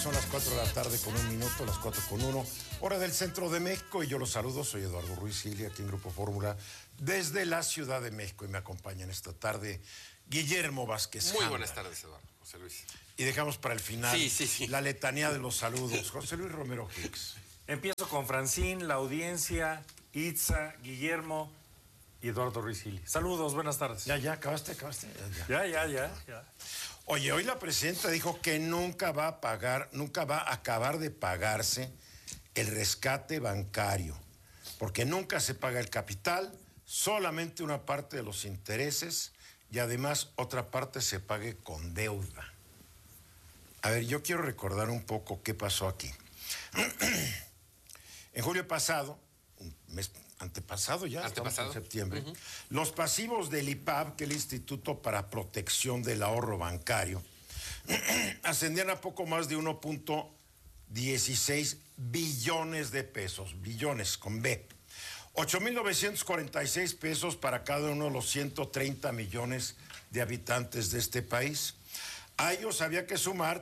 son las 4 de la tarde con 1 minuto, las 4:01, hora del centro de México, y yo los saludo, soy Eduardo Ruiz Gili, aquí en Grupo Fórmula, desde la Ciudad de México, y me acompañan esta tarde Guillermo Vázquez. Muy buenas tardes, Eduardo. José Luis. Y dejamos para el final la letanía de los saludos. José Luis Romero Hicks. Empiezo con Francine, la audiencia, Itza, Guillermo y Eduardo Ruiz Gili. Saludos, buenas tardes. Ya, acabaste. Ya. Oye, hoy la presidenta dijo que nunca va a acabar de pagarse el rescate bancario, porque nunca se paga el capital, solamente una parte de los intereses, y además otra parte se pague con deuda. A ver, yo quiero recordar un poco qué pasó aquí. En julio pasado, antepasado, estamos en septiembre, los pasivos del IPAB, que es el Instituto para Protección del Ahorro Bancario, ascendían a poco más de 1.16 billones de pesos, billones con B. 8.946 pesos para cada uno de los 130 millones de habitantes de este país. A ellos había que sumar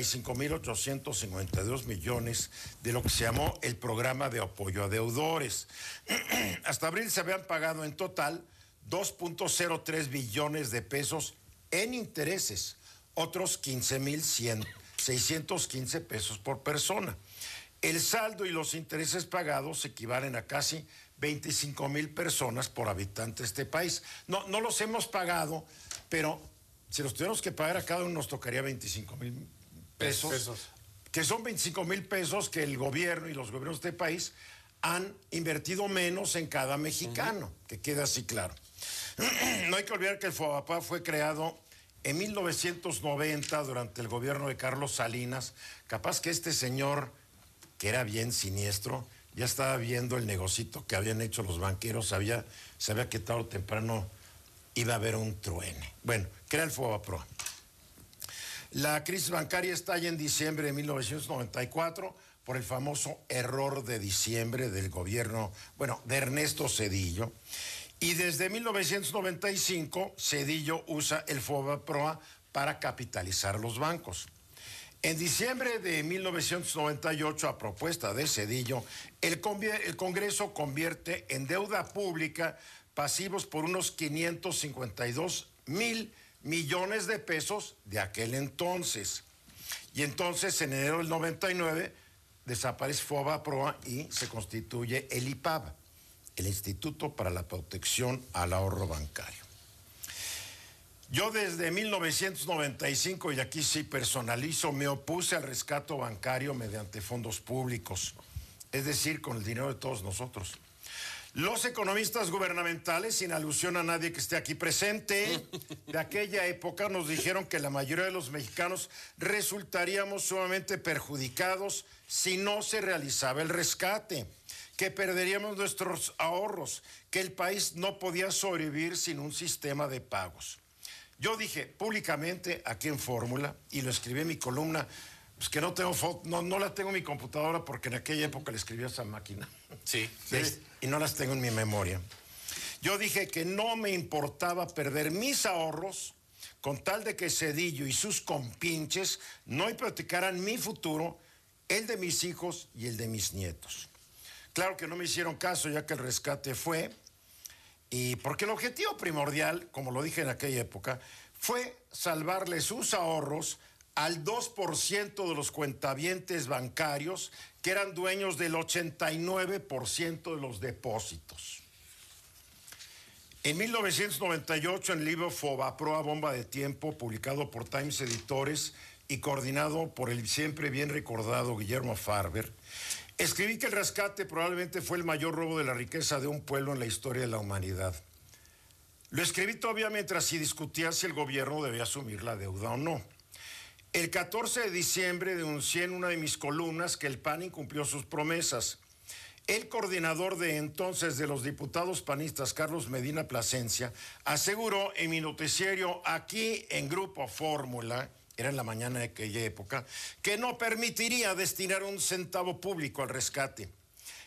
35.852 millones de lo que se llamó el programa de apoyo a deudores. Hasta abril se habían pagado en total 2.03 billones de pesos en intereses, otros 15.615 pesos por persona. El saldo y los intereses pagados equivalen a casi 25,000 personas por habitante de este país. No los hemos pagado, pero si los tuviéramos que pagar a cada uno nos tocaría 25,000 pesos, que son 25,000 pesos que el gobierno y los gobiernos de este país han invertido menos en cada mexicano, que quede así claro. No hay que olvidar que el FOBAPROA fue creado en 1990 durante el gobierno de Carlos Salinas. Capaz que este señor, que era bien siniestro, ya estaba viendo el negocito que habían hecho los banqueros, sabía que tarde o temprano iba a haber un truene. Bueno, crea el FOBAPROA. La crisis bancaria estalla en diciembre de 1994 por el famoso error de diciembre del gobierno, de Ernesto Zedillo. Y desde 1995, Zedillo usa el FOBAPROA para capitalizar los bancos. En diciembre de 1998, a propuesta de Zedillo, el Congreso convierte en deuda pública pasivos por unos 552,000 millones de pesos de aquel entonces. Y entonces, en enero del 99, desaparece FOBAPROA y se constituye el IPAB, el Instituto para la Protección al Ahorro Bancario. Yo desde 1995, y aquí sí personalizo, me opuse al rescate bancario mediante fondos públicos, es decir, con el dinero de todos nosotros. Los economistas gubernamentales, sin alusión a nadie que esté aquí presente, de aquella época nos dijeron que la mayoría de los mexicanos resultaríamos sumamente perjudicados si no se realizaba el rescate, que perderíamos nuestros ahorros, que el país no podía sobrevivir sin un sistema de pagos. Yo dije públicamente aquí en Fórmula, y lo escribí en mi columna, pues que no tengo foto, no la tengo en mi computadora porque en aquella época le escribí a esa máquina. Sí. Y no las tengo en mi memoria. Yo dije que no me importaba perder mis ahorros con tal de que Zedillo y sus compinches no hipotecaran mi futuro, el de mis hijos y el de mis nietos. Claro que no me hicieron caso, ya que el rescate fue, y porque el objetivo primordial, como lo dije en aquella época, fue salvarle sus ahorros al 2% de los cuentavientes bancarios que eran dueños del 89% de los depósitos. En 1998, en el libro FOBAPROA, Bomba de Tiempo, publicado por Times Editores y coordinado por el siempre bien recordado Guillermo Farber, escribí que el rescate probablemente fue el mayor robo de la riqueza de un pueblo en la historia de la humanidad. Lo escribí todavía mientras se discutía si el gobierno debía asumir la deuda o no. El 14 de diciembre denuncié en una de mis columnas que el PAN incumplió sus promesas. El coordinador de entonces de los diputados panistas, Carlos Medina Plasencia, aseguró en mi noticiero aquí en Grupo Fórmula, era en la mañana de aquella época, que no permitiría destinar un centavo público al rescate.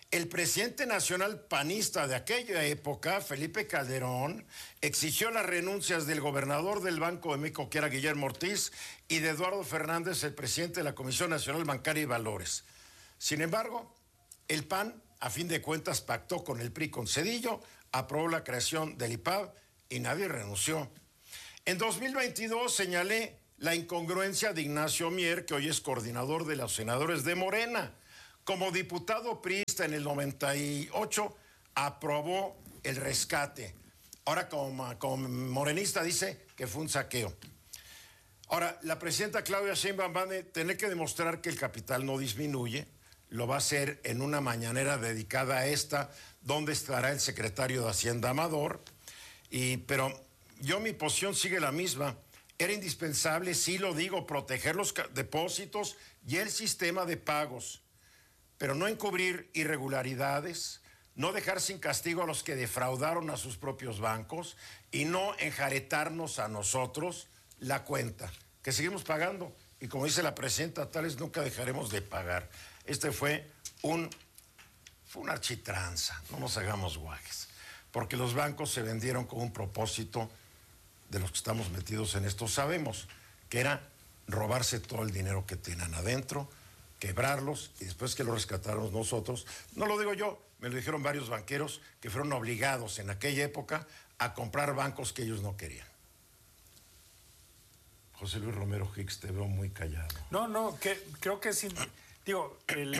El presidente nacional panista de aquella época, Felipe Calderón, exigió las renuncias del gobernador del Banco de México, que era Guillermo Ortiz, y de Eduardo Fernández, el presidente de la Comisión Nacional Bancaria y Valores. Sin embargo, el PAN, a fin de cuentas, pactó con el PRI con Zedillo, aprobó la creación del IPAB y nadie renunció. En 2022 señalé la incongruencia de Ignacio Mier, que hoy es coordinador de los senadores de Morena. Como diputado priista en el 98, aprobó el rescate. Ahora, como morenista, dice que fue un saqueo. Ahora, la presidenta Claudia Sheinbaum va a tener que demostrar que el capital no disminuye. Lo va a hacer en una mañanera dedicada a esta, donde estará el secretario de Hacienda Amador. Pero mi posición sigue la misma. Era indispensable, sí lo digo, proteger los depósitos y el sistema de pagos, pero no encubrir irregularidades, no dejar sin castigo a los que defraudaron a sus propios bancos y no enjaretarnos a nosotros la cuenta, que seguimos pagando. Y como dice la presidenta, tales nunca dejaremos de pagar. Este fue una architranza, no nos hagamos guajes, porque los bancos se vendieron con un propósito de los que estamos metidos en esto. Sabemos que era robarse todo el dinero que tenían adentro, quebrarlos y después que lo rescatáramos nosotros. No lo digo yo, me lo dijeron varios banqueros que fueron obligados en aquella época a comprar bancos que ellos no querían. José Luis Romero Hicks, te veo muy callado. No, creo que sí. Digo,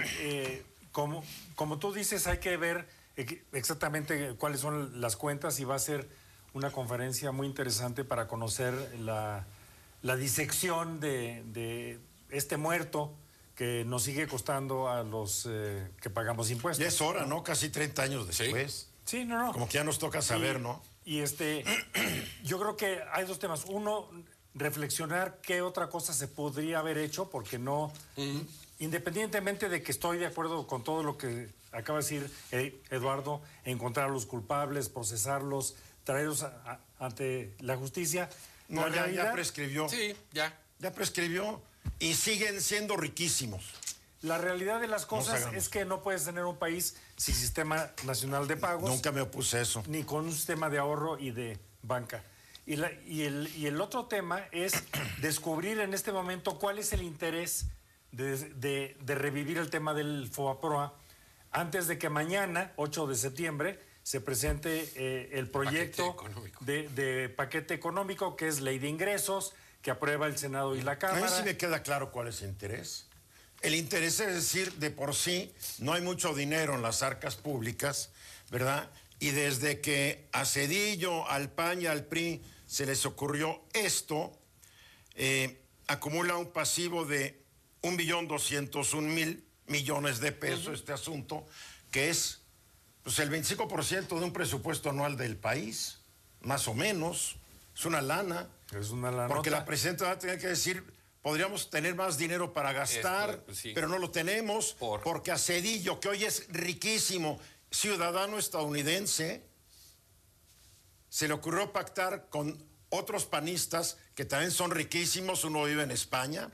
como tú dices, hay que ver exactamente cuáles son las cuentas y va a ser una conferencia muy interesante para conocer la disección de este muerto que nos sigue costando a los que pagamos impuestos. Ya es hora, ¿no? Casi 30 años después. Sí, no. Como que ya nos toca saber, ¿no? Y yo creo que hay dos temas. Uno, reflexionar qué otra cosa se podría haber hecho, porque no, independientemente de que estoy de acuerdo con todo lo que acaba de decir Eduardo, encontrar a los culpables, procesarlos, traerlos ante la justicia. No, ya prescribió. Sí, ya. Ya prescribió y siguen siendo riquísimos. La realidad de las cosas es que no puedes tener un país sin sistema nacional de pagos. Nunca me opuse a eso. Ni con un sistema de ahorro y de banca. Y el otro tema es descubrir en este momento cuál es el interés de revivir el tema del FOBAPROA antes de que mañana, 8 de septiembre, se presente el proyecto de paquete económico, que es ley de ingresos, que aprueba el Senado y la Cámara. A mí sí me queda claro cuál es el interés. El interés es decir, de por sí no hay mucho dinero en las arcas públicas, ¿verdad? Y desde que a Zedillo, al PAN y al PRI se les ocurrió esto, acumula un pasivo de 1.201.000 millones de pesos este asunto, que es pues, el 25% de un presupuesto anual del país, más o menos. Es una lana. Es una lana. Porque la presidenta va a tener que decir, podríamos tener más dinero para gastar, sí, pero no lo tenemos, porque a Zedillo, que hoy es riquísimo, ciudadano estadounidense, se le ocurrió pactar con otros panistas que también son riquísimos, uno vive en España.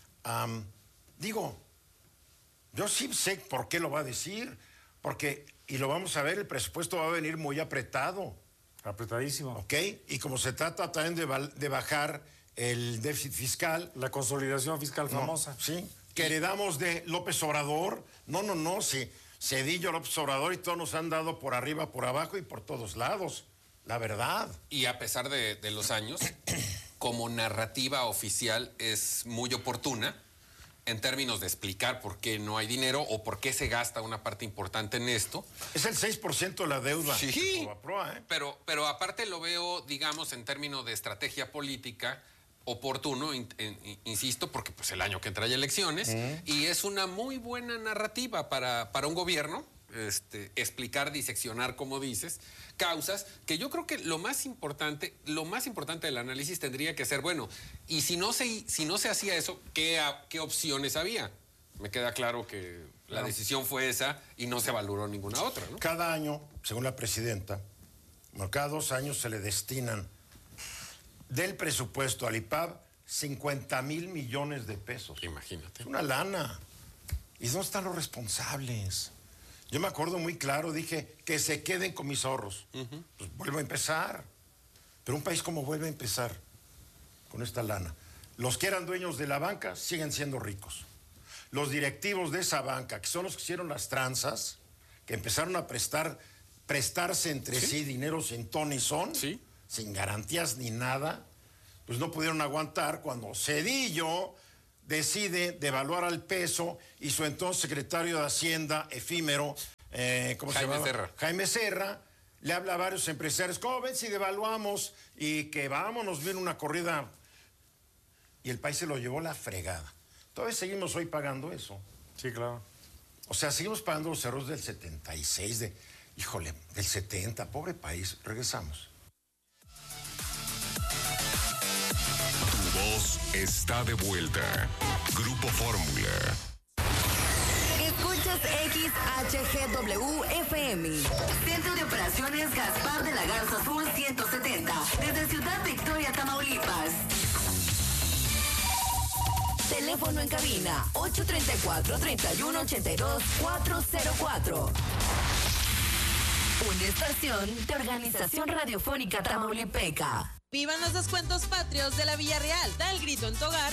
Yo sí sé por qué lo va a decir, porque, y lo vamos a ver, el presupuesto va a venir muy apretado. Apretadísimo. ¿Ok? Y como se trata también de bajar el déficit fiscal. La consolidación fiscal famosa. Sí, que heredamos de López Obrador. No, sí. Zedillo, López Obrador y todos nos han dado por arriba, por abajo y por todos lados. La verdad. Y a pesar de los años, como narrativa oficial es muy oportuna en términos de explicar por qué no hay dinero o por qué se gasta una parte importante en esto. Es el 6% de la deuda. Sí, pero aparte lo veo, digamos, en términos de estrategia política oportuno, insisto, porque pues el año que entra hay elecciones y es una muy buena narrativa para un gobierno, explicar, diseccionar, como dices, causas, que yo creo que lo más importante del análisis tendría que ser, bueno, y si no se hacía eso, ¿qué opciones había? Me queda claro que la decisión fue esa y no se valoró ninguna otra, ¿no? Cada año, según la presidenta, cada 2 años se le destinan del presupuesto al IPAB 50,000 millones de pesos. Imagínate. Es una lana. ¿Y dónde están los responsables? Yo me acuerdo muy claro, dije, que se queden con mis ahorros. Pues vuelvo a empezar. Pero un país como vuelve a empezar con esta lana. Los que eran dueños de la banca siguen siendo ricos. Los directivos de esa banca, que son los que hicieron las tranzas, que empezaron a prestarse entre sí dinero sin ton ni son, sin garantías ni nada, pues no pudieron aguantar cuando Zedillo decide devaluar al peso y su entonces secretario de Hacienda, efímero, ¿cómo se llama? Jaime Serra, le habla a varios empresarios, ¿cómo ven si devaluamos y que vámonos bien una corrida? Y el país se lo llevó la fregada. Todavía seguimos hoy pagando eso. Sí, claro. O sea, seguimos pagando los errores del 76, del 70, pobre país. Regresamos. Tu voz está de vuelta. Grupo Fórmula. Escuchas XHGW FM. Centro de Operaciones Gaspar de la Garza Sur 170. Desde Ciudad Victoria, Tamaulipas. Teléfono en cabina 834-3182-404. Una estación de Organización Radiofónica Tamaulipeca. ¡Vivan los descuentos patrios de la Villarreal! Da el grito en tu hogar